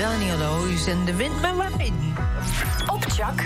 Daniel Loos en de wind met wijn. Op Tjak.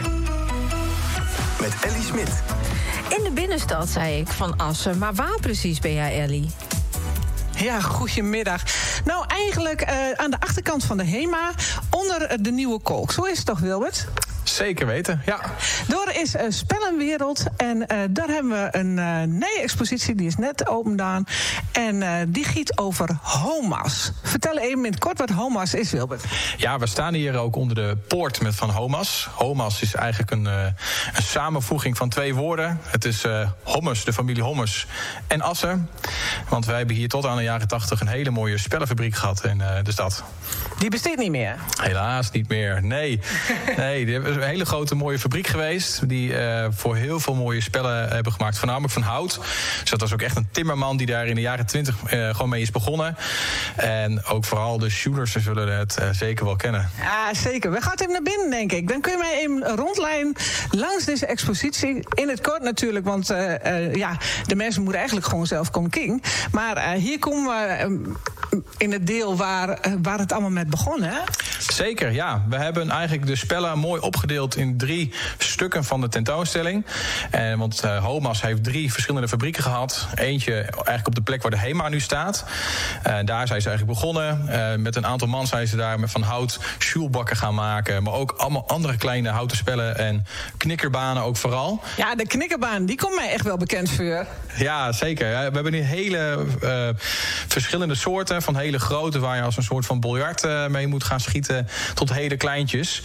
Met Ellie Smit. In de binnenstad, zei ik, van Assen. Maar waar precies ben jij, Ellie? Ja, goedemiddag. Nou, eigenlijk aan de achterkant van de HEMA, onder de Nieuwe Kolk. Zo is het toch, Wilbert? Zeker weten, ja. Door is Spellenwereld en daar hebben we een nieuwe expositie, die is net opendaan. En die giet over HOMA's. Vertel even in het kort wat HOMA's is, Wilbert. Ja, we staan hier ook onder de poort van HOMA's. HOMA's is eigenlijk een samenvoeging van twee woorden. Het is Hommes, de familie Hommes en Assen. Want wij hebben hier tot aan de jaren 80 een hele mooie spellenfabriek gehad in de stad. Die bestaat niet meer? Helaas niet meer, nee. Nee, die hebben een hele grote mooie fabriek geweest, die voor heel veel mooie spellen hebben gemaakt, voornamelijk van hout. Dus dat was ook echt een timmerman die daar in de jaren 20 gewoon mee is begonnen. En ook vooral de Schulers zullen het zeker wel kennen. Ja, zeker. We gaan even naar binnen, denk ik. Dan kun je mij even rondleiden langs deze expositie. In het kort natuurlijk, want de mensen moeten eigenlijk gewoon zelf komen kijken. Maar hier komen we in het deel waar het allemaal met begon, hè? Zeker, ja. We hebben eigenlijk de spellen mooi opgedeeld in 3 stukken van de tentoonstelling. Want HOMA's heeft 3 verschillende fabrieken gehad. Eentje eigenlijk op de plek waar de HEMA nu staat. Daar zijn ze eigenlijk begonnen. Met een aantal man zijn ze daar van hout sjoelbakken gaan maken. Maar ook allemaal andere kleine houten spellen en knikkerbanen ook vooral. Ja, de knikkerbaan, die komt mij echt wel bekend voor. Ja, zeker. We hebben hier hele verschillende soorten. Van hele grote, waar je als een soort van biljart mee moet gaan schieten, tot hele kleintjes.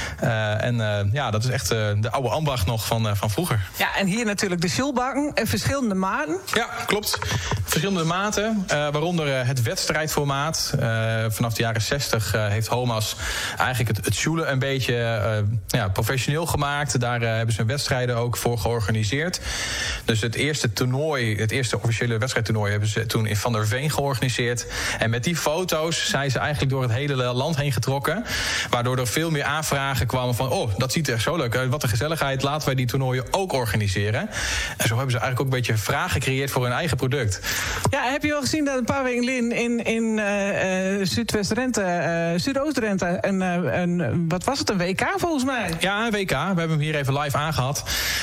Dat is echt de oude ambacht nog van vroeger. Ja, en hier natuurlijk de sjoelbakken en verschillende maten. Ja, klopt. Verschillende maten, waaronder het wedstrijdformaat. Vanaf de jaren 60 heeft HOMA's eigenlijk het sjoelen een beetje professioneel gemaakt. Daar hebben ze wedstrijden ook voor georganiseerd. Dus het eerste officiële wedstrijdtoernooi hebben ze toen in Van der Veen georganiseerd. En met die foto's zijn ze eigenlijk door het hele land heen getrokken. Waardoor er veel meer aanvragen kwamen van, dat ziet er echt zo leuk uit. Wat een gezelligheid, laten wij die toernooien ook organiseren. En zo hebben ze eigenlijk ook een beetje vraag gecreëerd voor hun eigen product. Ja, heb je al gezien dat een paar weken geleden in Zuidoost-Drenthe, wat was het, een WK volgens mij? Ja, een WK. We hebben hem hier even live aangehad.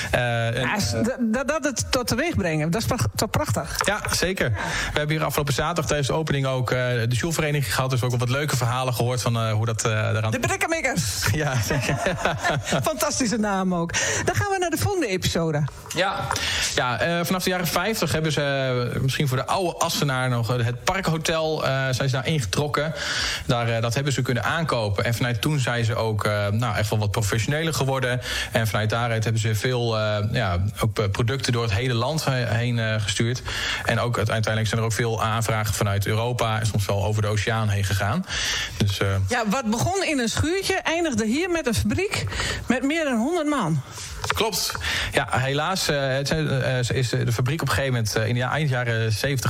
Dat het tot teweeg brengen, dat is toch prachtig? Ja, zeker. We hebben hier afgelopen zaterdag tijdens de opening ook de sjoelvereniging gehad. Dus ook wat leuke verhalen gehoord van hoe dat eraan... De Brekkemikkers! Ja, zeker. Fantastische naam ook. Dan gaan we naar de volgende episode. Ja, vanaf de jaren 50 hebben ze misschien voor de oude Assenaar nog het Parkhotel zijn ze daar ingetrokken. Dat hebben ze kunnen aankopen. En vanuit toen zijn ze ook echt wel wat professioneler geworden. En vanuit daaruit hebben ze veel ook producten door het hele land heen gestuurd. En ook uiteindelijk zijn er ook veel aanvragen vanuit Europa en soms wel over de oceaan heen gegaan. Dus, wat begon in een schuurtje, eindigde hier met een fabriek met meer dan 100 man. Klopt. Ja, helaas is de fabriek op een gegeven moment in de eind jaren 70